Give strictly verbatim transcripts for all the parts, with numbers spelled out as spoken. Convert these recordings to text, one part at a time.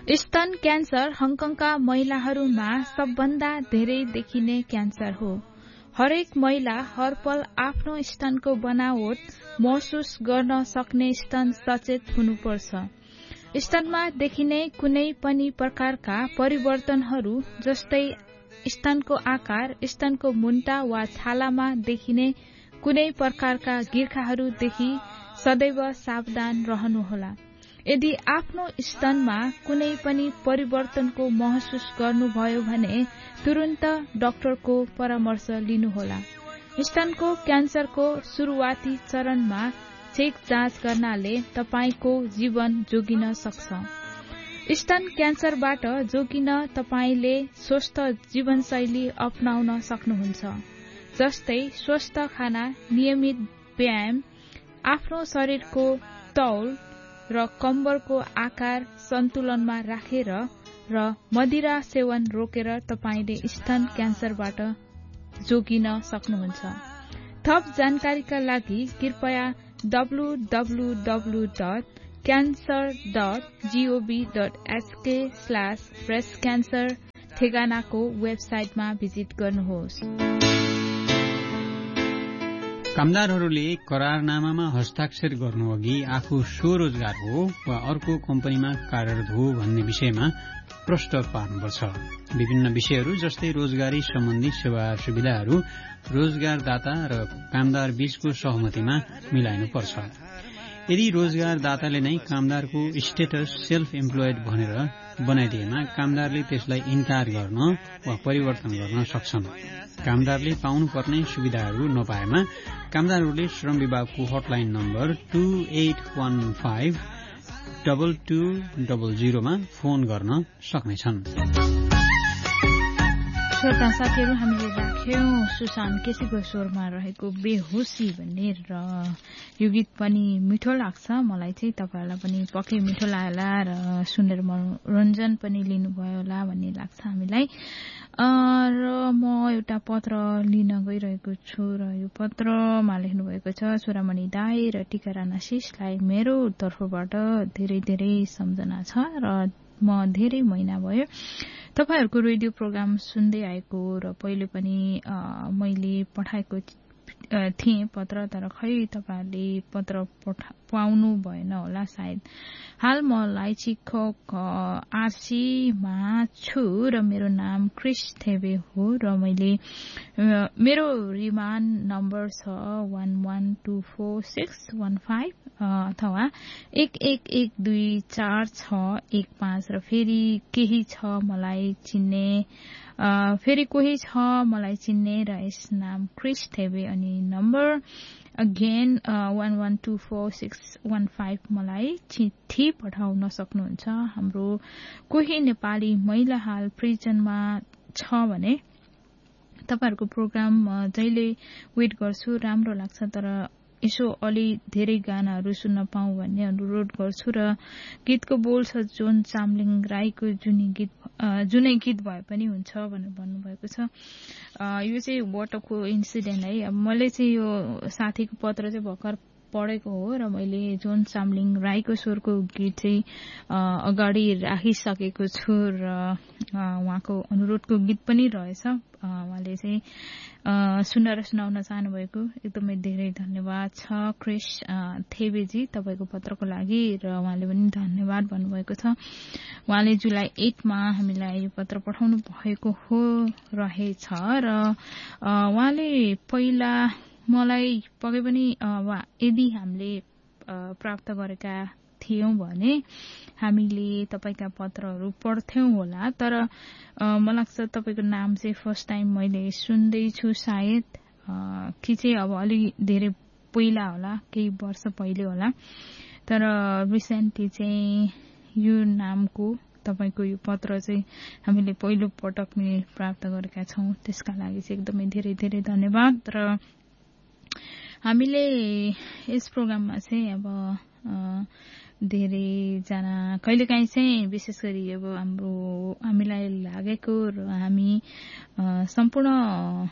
स्तन क्यान्सर हङकङका महिलाहरूमा सबभन्दा धेरै देखिने क्यान्सर हो। हरेक महिला हरपल आफ्नो स्तनको बनावट महसुस गर्न सक्ने स्तन सचेत हुनुपर्छ। स्तनमा देखिने कुनै पनि प्रकारका परिवर्तनहरू जस्तै स्तनको आकार, स्तनको मुन्टा वा छालामा देखिने कुनै प्रकारका गिर्खाहरूदेखि सदैव सावधान रहनुहोला। यदि आफ्नो स्तनमा कुनै पनि परिवर्तनको महसुस गर्नुभयो भने तुरन्त डाक्टरको परामर्श लिनुहोला। स्तनको क्यान्सरको सुरुवाती चरणमा चेक जाँच गर्नाले तपाईको जीवन जोगिन सक्छ। स्तन क्यान्सरबाट जोगिन तपाईले स्वस्थ जीवनशैली अपनाउन सक्नुहुन्छ, जस्तै स्वस्थ खाना, नियमित व्यायाम, आफ्नो शरीरको तौल र कम्बरको आकार सन्तुलनमा राखेर र मदिरा सेवन रोकेर तपाईले स्तन क्यान्सरबाट जोगिन सक्नुहुन्छ। थप जानकारीका लागि कृपया W W W dot cancer dot gov dot SK slash breast cancer ठेगानाको वेबसाइटमा भिजिट गर्नुहोस्। कामदारहरूले करारनामामा हस्ताक्षर गर्नुअघि आफू स्वरोजगार हो वा अर्को कम्पनीमा कार्यरत हो भन्ने विषयमा प्रष्ट पार्नुपर्छ। विभिन्न विषयहरू जस्तै रोजगारी सम्बन्धी सेवा सुविधाहरू रोजगारदाता र कामदार बीचको सहमतिमा मिलाइनुपर्छ। यदि रोजगारदाताले नै कामदारको स्टेटस सेल्फ एम्प्लोयड भनेर बनाइदिएमा कामदारले त्यसलाई इन्कार गर्न वा परिवर्तन गर्न सक्छन्। कामदारले पाउनुपर्ने सुविधाहरू नपाएमा कामदारहरूले श्रम विभागको hotline number two at one five double two double जीरोमा phone गर्न सक्नेछन्। श्रोता साथीहरू, हामीले राख्यौं सुशान्त केसीको स्वरमा रहेको बेहोसी भन्ने र यो गीत पनि मिठो लाग्छ मलाई चाहिँ। तपाईहरुलाई पनि पक्कै मिठो लाग्ला र सुनेर मनोरञ्जन पनि लिनुभयो होला भन्ने लाग्छ हामीलाई। र म एउटा पत्र लिन गइरहेको छु र यो पत्रमा लेख्नु भएको छ, छोरामणि दाई र टिकाराना शिषलाई मेरो तर्फबाट धेरै धेरै सम्झना छ र म धेरै महिना भयो तपाईहरुको रेडियो प्रोग्राम सुन्दै आएको र पहिले पनि मैले पठाएको थिएँ पत्र, तर खै तपाईहरुले पत्र पाउनु भएन होला सायद। हाल म लाइचिखोक आरसीमा छु र मेरो नाम क्रिस थेबे हो र मैले मेरो रिमान नम्बर छ one one two four six one five अथवा एक एक एक दुई चार छ एक पाँच र फेरि केही छ मलाई चिन्ने फेरि कोही छ मलाई चिन्ने र यस नाम क्रिस थेबे अनि number again one one two four six one five मलाई चिठी पठाउन सक्नुहुन्छ। हाम्रो कोही नेपाली महिला हाल प्रिजनमा छ भने तपाईहरुको प्रोग्राम जहिले वेट गर्छु, राम्रो लाग्छ, तर यसो अलि धेरै गानाहरू सुन्न पाऊँ भन्ने अनुरोध गर्छु र गीतको बोल छ जोन चामलिङ राईको जुनी गीत जुनै गीत भए पनि हुन्छ भनेर भन्नुभएको छ। यो चाहिँ वाटरको इन्सिडेन्ट है। अब मैले चाहिँ यो साथीको पत्र चाहिँ भर्खर पढेको हो र मैले जोन चामलिङ राईको स्वरको गीत चाहिँ अगाडि राखिसकेको छु र उहाँको अनुरोधको गीत पनि रहेछ। उहाँले चाहिँ सुनेर सुनाउन चाहनुभएको एकदमै धेरै धन्यवाद छ क्रिस थेबेजी तपाईको पत्रको लागि र उहाँले पनि धन्यवाद भन्नुभएको छ। उहाँले जुलाई एटमा हामीलाई यो पत्र पठाउनु भएको हो रहेछ र उहाँले पहिला मलाई पक्कै पनि यदि हामीले प्राप्त गरेका थियौं भने हामीले तपाईका पत्रहरू पढ्थ्यौं होला, तर मलाई लाग्छ तपाईको नाम चाहिँ फर्स्ट टाइम मैले सुन्दैछु सायद कि चाहिँ अब अलि धेरै पहिला होला, केही वर्ष पहिले होला, तर रिसेन्टली चाहिँ यो नामको तपाईको यो पत्र चाहिँ हामीले पहिलो पटक नै प्राप्त गरेका छौं। त्यसका लागि चाहिँ एकदमै धेरै धेरै धन्यवाद। र हामीले यस प्रोग्राममा चाहिँ अब धेरै जना कहिलेकाहीँ चाहिँ विशेष गरी अब हाम्रो हामीलाई लागेको र हामी सम्पूर्ण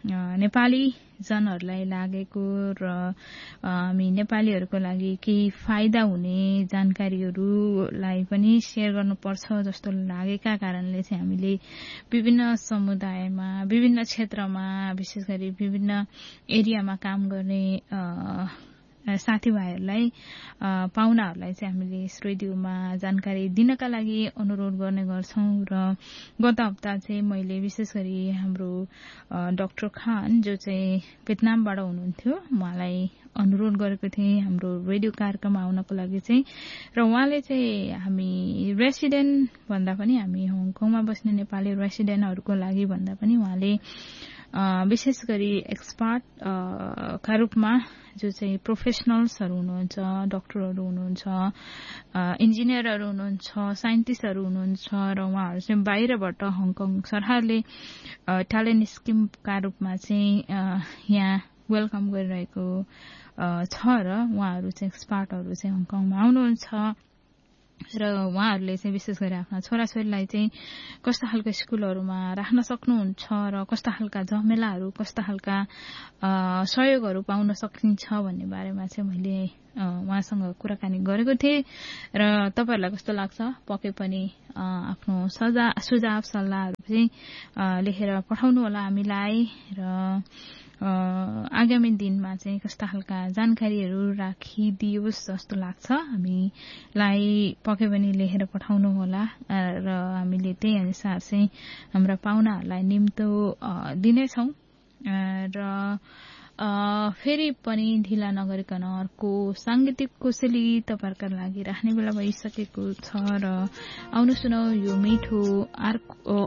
नेपाली जनहरूलाई लागेको र हामी नेपालीहरूको लागि केही फाइदा हुने जानकारीहरूलाई पनि शेयर गर्नुपर्छ जस्तो लागेका कारणले चाहिँ हामीले विभिन्न समुदायमा विभिन्न क्षेत्रमा विशेष गरी विभिन्न एरियामा काम गर्ने साथीभाइहरूलाई पाहुनाहरूलाई चाहिँ हामीले यस रेडियोमा जानकारी दिनका लागि अनुरोध गर्ने गर्छौं र गत हप्ता चाहिँ मैले विशेष गरी हाम्रो डाक्टर खान जो चाहिँ भियतनामबाट हुनुहुन्थ्यो उहाँलाई अनुरोध गरेको थिएँ हाम्रो रेडियो कार्यक्रम आउनको लागि चाहिँ र उहाँले चाहिँ हामी रेसिडेन्ट भन्दा पनि हामी हङकङमा बस्ने नेपाली रेसिडेन्टहरूको लागि भन्दा पनि उहाँले विशेष गरी एक्सपर्ट का रूपमा जो चाहिँ प्रोफेसनल्सहरू हुनुहुन्छ डाक्टरहरू हुनुहुन्छ इन्जिनियरहरू हुनुहुन्छ साइन्टिस्टहरू हुनुहुन्छ र उहाँहरू चाहिँ बाहिरबाट हङकङ सरकारले ट्यालेन्ट स्किमका रूपमा चाहिँ यहाँ वेलकम गरिरहेको छ र उहाँहरू चाहिँ एक्सपर्टहरू चाहिँ हङकङमा आउनुहुन्छ र उहाँहरूले चाहिँ विशेष गरी आफ्ना छोराछोरीलाई चाहिँ कस्ता खालको स्कुलहरूमा राख्न सक्नुहुन्छ र कस्ता खालका झमेलाहरू कस्ता खालका सहयोगहरू पाउन सकिन्छ भन्ने बारेमा चाहिँ मैले उहाँसँग कुराकानी गरेको थिएँ र तपाईहरुलाई कस्तो लाग्छ पक्कै पनि आफ्नो सजा सुझाव सल्लाहहरू चाहिँ लेखेर पठाउनु होला हामीलाई र आगामी दिनमा चाहिँ कस्ता खालका जानकारीहरू राखिदियोस् जस्तो लाग्छ हामीलाई पक्कै पनि लेखेर पठाउनु होला र हामीले त्यही अनुसार चाहिँ हाम्रा पाहुनाहरूलाई निम्तो दिनेछौं र फेरि पनि ढिला नगरिकन अर्को सांगीतिक कोसेली तपाईहरुका लागि राख्ने बेला भइसकेको छ र आउनु सुनौ यो मिठो